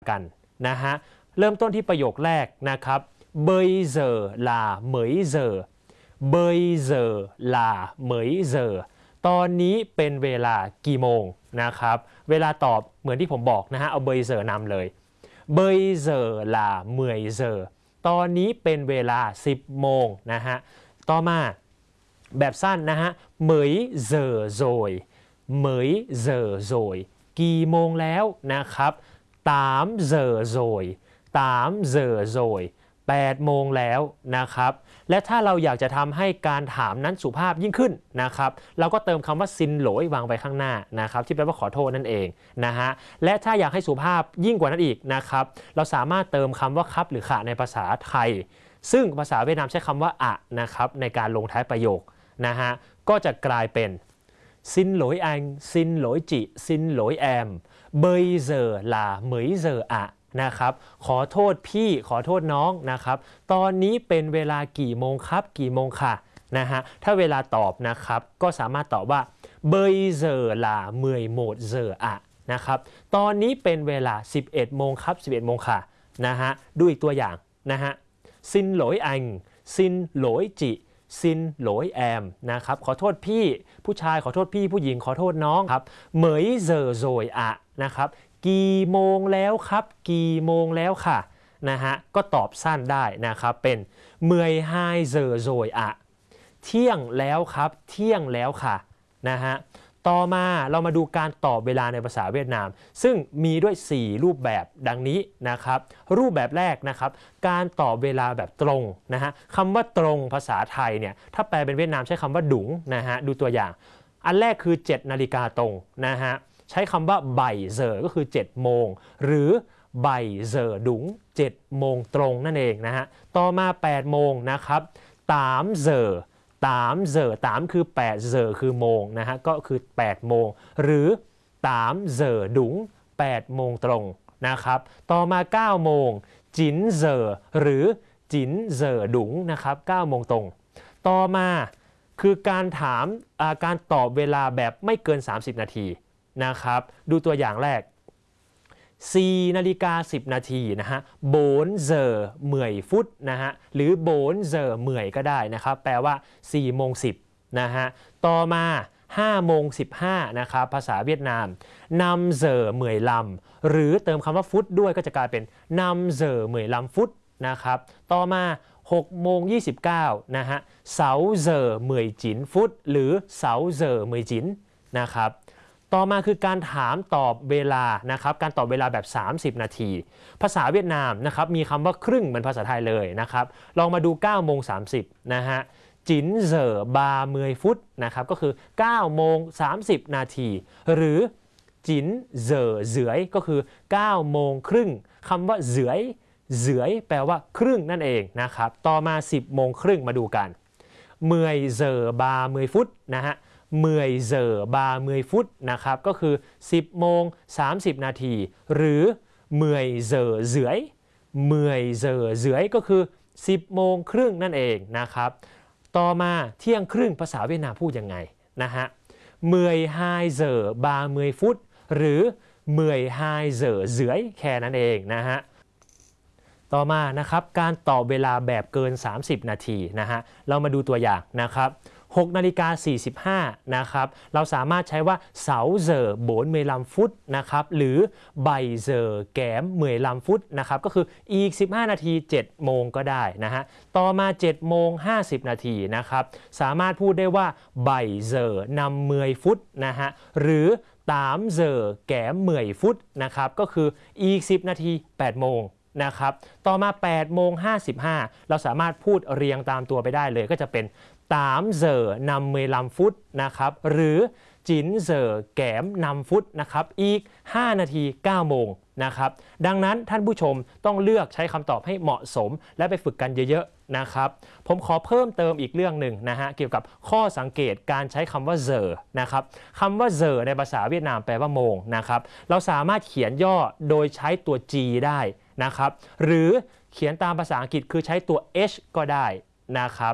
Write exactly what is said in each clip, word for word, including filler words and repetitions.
กันนะฮะเริ่มต้นที่ประโยคแรกนะครับ bây giờ là mấy giờ bây giờ là mấy giờ ตอนนี้เป็นเวลากี่โมงนะครับเวลาตอบเหมือนที่ผมบอกนะฮะเอา bây giờ นำเลย bây giờ là mười giờ ตอนนี้เป็นเวลาสิบโมงนะฮะต่อมาแบบสั้นนะฮะ mấy giờ rồi mấy giờ rồi กี่โมงแล้วนะครับtám giờ rồi tám giờ rồiแปดโมงแล้วนะครับและถ้าเราอยากจะทำให้การถามนั้นสุภาพยิ่งขึ้นนะครับเราก็เติมคำว่าซินโหลยวางไปข้างหน้านะครับที่แปลว่าขอโทษนั่นเองนะฮะและถ้าอยากให้สุภาพยิ่งกว่านั้นอีกนะครับเราสามารถเติมคำว่าครับหรือค่ะในภาษาไทยซึ่งภาษาเวียดนามใช้คำว่าอะนะครับในการลงท้ายประโยคนะฮะก็จะกลายเป็นซินโหลยอังซินโหลยจิซินโหลยแอมbây giờ là mấy giờ ạนะครับขอโทษพี่ขอโทษน้องนะครับตอนนี้เป็นเวลากี่โมงครับกี่โมงค่ะนะฮะถ้าเวลาตอบนะครับก็สามารถตอบว่า bây giờ là mười một giờ ạนะครับตอนนี้เป็นเวลาสิบเอ็ดโมงครับสิบเอ็ดโมงค่ะนะฮะดูอีกตัวอย่างนะฮะซินโหลยอังซินโหลยจิซินโหลยแอมนะครับขอโทษพี่ผู้ชายขอโทษพี่ผู้หญิงขอโทษน้องครับเหมยเจอโซยอะนะครับกี่โมงแล้วครับกี่โมงแล้วค่ะนะฮะก็ตอบสั้นได้นะครับเป็นเมยไฮเจอโซยอะเที่ยงแล้วครับเที่ยงแล้วค่ะนะฮะต่อมาเรามาดูการตอบเวลาในภาษาเวียดนามซึ่งมีด้วยสี่รูปแบบดังนี้นะครับรูปแบบแรกนะครับการตอบเวลาแบบตรงนะฮะคำว่าตรงภาษาไทยเนี่ยถ้าแปลเป็นเวียดนามใช้คำว่าดุ๋งนะฮะดูตัวอย่างอันแรกคือเจ็ดนาฬิกาตรงนะฮะใช้คำว่าบ่ายเจอก็คือเจ็ดโมงหรือบ่ายเจอดุ๋งเจ็ดโมงตรงนั่นเองนะฮะต่อมาแปดโมงนะครับตามเจอตามเจอตามคือแปดเจอคือโมงนะฮะก็คือแปดโมงหรือตามเจอดุ๋งแปดโมงตรงนะครับต่อมาเก้าโมงจินเจอหรือจินเจอดุ๋งนะครับเก้าโมงตรงต่อมาคือการถามการตอบเวลาแบบไม่เกินสามสิบนาทีนะครับดูตัวอย่างแรกสี่นาฬิกาสิบนาทีนะฮะโบนเจอเหมื่อยฟุตนะฮะหรือโบนเจอเหมื่อยก็ได้นะครับแปลว่าสี่โมงสิบนะฮะต่อมาห้าโมงสิบห้านะครับภาษาเวียดนามนำเจอเหมื่อยลำหรือเติมคำว่าฟุตด้วยก็จะกลายเป็นนำเจอเหมื่อยลำฟุตนะครับต่อมาหกโมงยี่สิบเก้านะฮะเสาเจอเหมื่อยจินฟุตหรือเสาเจอเหมื่อยจินนะครับต่อมาคือการถามตอบเวลานะครับการตอบเวลาแบบสามสิบนาทีภาษาเวียดนามนะครับมีคำว่าครึ่งเหมือนภาษาไทยเลยนะครับลองมาดูเก้าโมงสามสิบนะฮะจินเจอบาเมยฟุตนะครับก็คือเก้าโมงสามสิบนาทีหรือจินเจอเสือยก็คือเก้าโมงครึ่งคำว่าเสือยเสือยแปลว่าครึ่งนั่นเองนะครับต่อมาสิบโมงครึ่งมาดูกันเมยเจอบาเมยฟุตนะฮะเมื่อยเจอบาเมื่อยฟุตนะครับก็คือสิบโมงสามสิบนาทีหรือเมื่อยเจอเสือยเมื่อยเจอเสือยก็คือสิบโมงครึ่งนั่นเองนะครับต่อมาเที่ยงครึ่งภาษาเวียดนามพูดยังไงนะฮะเมื่อยไฮเจอบาเมื่อยฟุตหรือเมื่อยไฮเจอเสือยแค่นั้นเองนะฮะต่อมานะครับการตอบเวลาแบบเกินสามสิบนาทีนะฮะเรามาดูตัวอย่างนะครับหกนาฬิกาสี่สิบห้านะครับเราสามารถใช้ว่าเสาเจอโบนเมลำฟุตนะครับหรือใบเจอแกมเมลำฟุตนะครับก็คืออีกสิบห้านาทีเจ็ดโมงก็ได้นะฮะต่อมาเจ็ดโมงห้าสิบนาทีนะครับสามารถพูดได้ว่าใบเจอนำเมยฟุตนะฮะหรือตามเจอแกมเมยฟุตนะครับก็คืออีกสิบนาทีแปดโมงนะครับต่อมาแปดโมงห้าสิบห้าเราสามารถพูดเรียงตามตัวไปได้เลยก็จะเป็นตามเจอนำเมลำฟุตนะครับหรือจินเจอแกมนำฟุตนะครับอีกห้านาทีเก้าโมงนะครับดังนั้นท่านผู้ชมต้องเลือกใช้คำตอบให้เหมาะสมและไปฝึกกันเยอะๆนะครับผมขอเพิ่มเติมอีกเรื่องหนึ่งนะฮะเกี่ยวกับข้อสังเกตการใช้คำว่าเจอนะครับคำว่าเจอในภาษาเวียดนามแปลว่าโมงนะครับเราสามารถเขียนย่อโดยใช้ตัว G ได้นะครับหรือเขียนตามภาษาอังกฤษคือใช้ตัว H ก็ได้นะครับ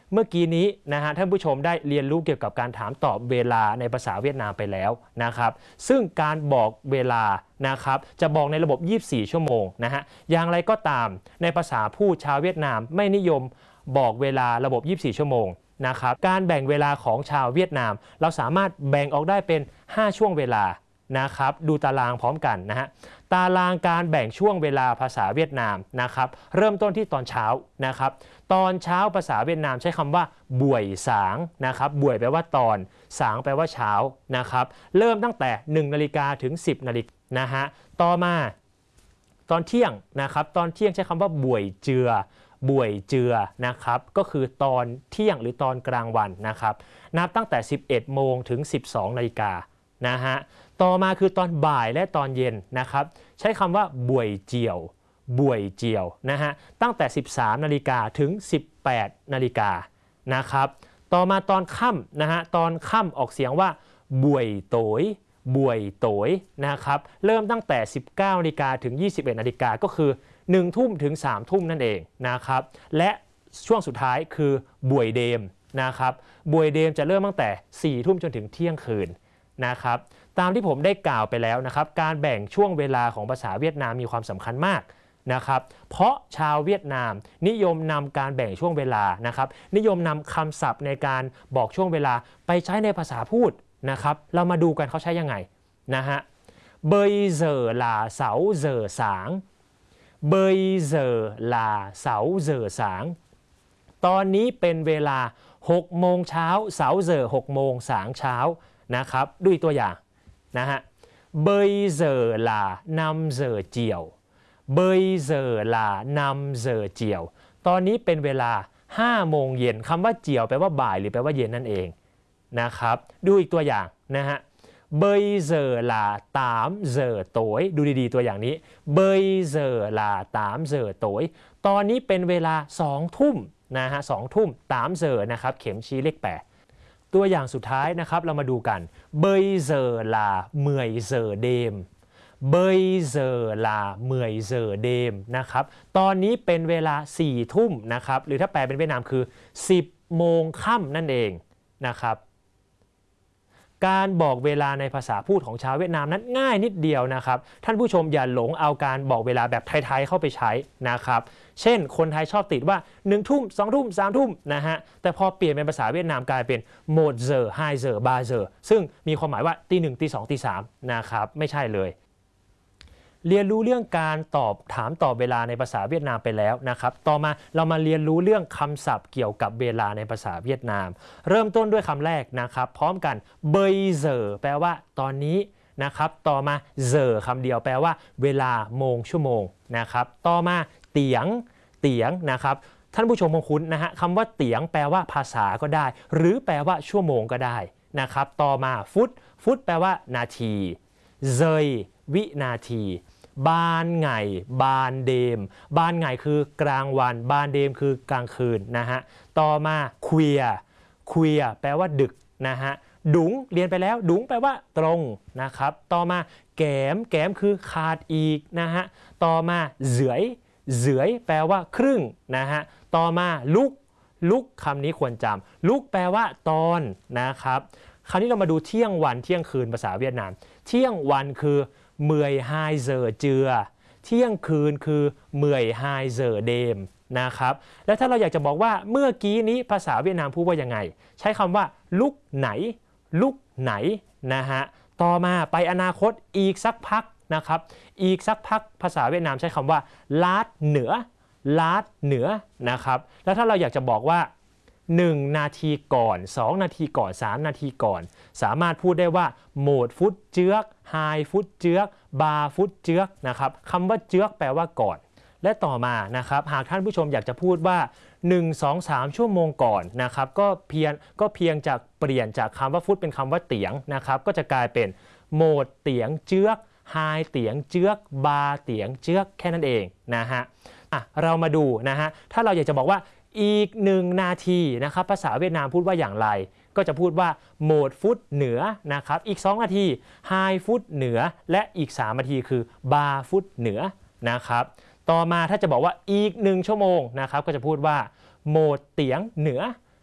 เมื่อกี้นี้นะฮะท่านผู้ชมได้เรียนรู้เกี่ยวกับการถามตอบเวลาในภาษาเวียดนามไปแล้วนะครับซึ่งการบอกเวลานะครับจะบอกในระบบยี่สิบสี่ชั่วโมงนะฮะอย่างไรก็ตามในภาษาพูดชาวเวียดนามไม่นิยมบอกเวลาระบบยี่สิบสี่ชั่วโมงนะครับการแบ่งเวลาของชาวเวียดนามเราสามารถแบ่งออกได้เป็นห้าช่วงเวลานะครับดูตารางพร้อมกันนะฮะตารางการแบ่งช่วงเวลาภาษาเวียดนามนะครับเริ่มต้นที่ตอนเช้านะครับตอนเช้าภาษาเวียดนามใช้คำว่าบ่วยสางนะครับบ่วยแปลว่าตอนสางแปลว่าเช้านะครับเริ่มตั้งแต่หนึ่งนาฬิกาถึงสิบนาฬิกานะฮะต่อมาตอนเที่ยงนะครับตอนเที่ยงใช้คำว่าบ่วยเจือบ่วยเจือนะครับก็คือตอนเที่ยงหรือตอนกลางวันนะครับนับตั้งแต่สิบเอ็ดโมงถึงสิบสองนาฬิกานะฮะต่อมาคือตอนบ่ายและตอนเย็นนะครับใช้คำว่าบ่วยเจียวบ่วยเจียวนะฮะตั้งแต่สิบสามนาฬิกาถึงสิบแปดนาฬิกานะครับต่อมาตอนค่ำนะฮะตอนค่ำออกเสียงว่าบ่วยโตยบ่วยโตยนะครับเริ่มตั้งแต่สิบเก้านาฬิกาถึงยี่สิบเอ็ดนาฬิกาก็คือหนึ่งทุ่มถึงสามทุ่มนั่นเองนะครับและช่วงสุดท้ายคือบ่วยเดมนะครับบ่วยเดมจะเริ่มตั้งแต่สี่ทุ่มจนถึงเที่ยงคืนนะครับตามที่ผมได้กล่าวไปแล้วนะครับการแบ่งช่วงเวลาของภาษาเวียดนามมีความสำคัญมากนะครับเพราะชาวเวียดนามนิยมนำการแบ่งช่วงเวลานะครับนิยมนำคำศัพท์ในการบอกช่วงเวลาไปใช้ในภาษาพูดนะครับเรามาดูกันเขาใช้ยังไงนะฮะเบยเจอลาเสาเจอสางเบยเจอลาเสาเจอสางตอนนี้เป็นเวลาหกโมงเช้าเสาเจอหกโมงสางเช้านะครับดูอีกตัวอย่างนะฮะเบยเจอลานำเจอเจียวเบยเจอลานำเจอเจียวตอนนี้เป็นเวลาห้าโมงเย็นคำว่าเจียวแปลว่าบ่ายหรือแปลว่าเย็นนั่นเองนะครับดูอีกตัวอย่างนะฮะเบยเจอลาตามเจอโตยดูดีๆตัวอย่างนี้เบยเจอลาตามเจอโตยตอนนี้เป็นเวลาสองทุ่มนะฮะสองทุ่มตามเจอนะครับเข็มชี้เลขแปดตัวอย่างสุดท้ายนะครับเรามาดูกันเบยเจอลาเมื่อยเจอเดมเบยเจอลาเมื่อยเจอเดมนะครับตอนนี้เป็นเวลาสี่ทุ่มนะครับหรือถ้าแปลเป็นเวียดนามคือสิบโมงค่ำนั่นเองนะครับการบอกเวลาในภาษาพูดของชาวเวียดนามนั้นง่ายนิดเดียวนะครับท่านผู้ชมอย่าหลงเอาการบอกเวลาแบบไทยๆเข้าไปใช้นะครับเช่นคนไทยชอบติดว่าหนึ่งทุ่มสองทุ่มสามทุ่มนะฮะแต่พอเปลี่ยนเป็นภาษาเวียดนามกลายเป็นโหมดเจอไฮเจอบาเจอซึ่งมีความหมายว่าตีหนึ่งตีสองตีสามนะครับไม่ใช่เลยเรียนรู้เรื่องการตอบถามตอบเวลาในภาษาเวียดนามไปแล้วนะครับต่อมาเรามาเรียนรู้เรื่องคำศัพท์เกี่ยวกับเวลาในภาษาเวียดนามเริ่มต้นด้วยคำแรกนะครับพร้อมกันเบยเจอแปลว่าตอนนี้นะครับต่อมาเจอคำเดียวแปลว่าเวลาโมงชั่วโมงนะครับต่อมาเตียงเตียงนะครับท่านผู้ชมคงคุ้นนะฮะคำว่าเตียงแปลว่าภาษาก็ได้หรือแปลว่าชั่วโมงก็ได้นะครับต่อมาฟุตฟุตแปลว่านาทีเจยวินาทีบานไงบานเดมบานไงคือกลางวันบานเดมคือกลางคืนนะฮะต่อมาเควียเควียแปลว่าดึกนะฮะดุงเรียนไปแล้วดุงแปลว่าตรงนะครับต่อมาแกมแกมคือขาดอีกนะฮะต่อมาเสือยเสือยแปลว่าครึ่งนะฮะต่อมาลุกลุกคำนี้ควรจำลุกแปลว่าตอนนะครับคราวนี้เรามาดูเที่ยงวันเที่ยงคืนภาษาเวียดนามเที่ยงวันคือเมื่อยไฮเจอเจือเที่ยงคืนคือเมื่อยไฮเจอเดมนะครับแล้วถ้าเราอยากจะบอกว่าเมื่อกี้นี้ภาษาเวียดนามพูดว่ายังไงใช้คำว่าลุกไหนลุกไหนนะฮะต่อมาไปอนาคตอีกสักพักนะครับอีกสักพักภาษาเวียดนามใช้คำว่าลาดเหนือลาดเหนือนะครับแล้วถ้าเราอยากจะบอกว่าหนึ่งนาทีก่อนสองนาทีก่อนสามนาทีก่อนสามารถพูดได้ว่าโหมดฟุตเจือกไฮฟุตเจือกบาฟุตเจือกนะครับคำว่าเจือกแปลว่าก่อนและต่อมานะครับหากท่านผู้ชมอยากจะพูดว่าหนึ่ง สอง สามชั่วโมงก่อนนะครับก็เพียงก็เพียงจากเปลี่ยนจากคำว่าฟุตเป็นคำว่าเตียงนะครับก็จะกลายเป็นโหมดเตียงเจือกไฮเตียงเจือกบาเตียงเจือกแค่นั้นเองนะฮะอ่ะเรามาดูนะฮะถ้าเราอยากจะบอกว่าอีกหนึ่งนาทีนะครับภาษาเวียดนามพูดว่าอย่างไรก็จะพูดว่าโหมดฟุตเหนือนะครับอีกสองนาทีไฮฟุตเหนือและอีกสามนาทีคือบาฟุตเหนือนะครับต่อมาถ้าจะบอกว่าอีกหนึ่งชั่วโมงนะครับก็จะพูดว่าโหมดเตียงเหนือ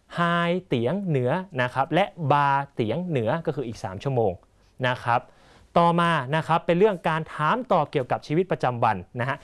ไฮเตียงเหนือนะครับและบาเตียงเหนือก็คืออีกสามชั่วโมงนะครับต่อมานะครับเป็นเรื่องการถามตอบเกี่ยวกับชีวิตประจำวันนะฮะ